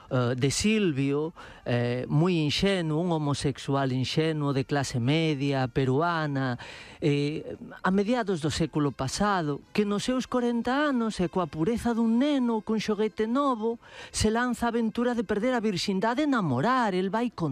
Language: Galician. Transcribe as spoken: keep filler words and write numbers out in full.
uh, de Silvio, eh, moi inxenuo, un homosexual inxenuo de clase media, peruana, eh, a mediados do século pasado, que nos seus corenta anos e coa pureza dun neno, cun xoguete novo, se lanza a aventura de perder a virxindade e namorar. El vai con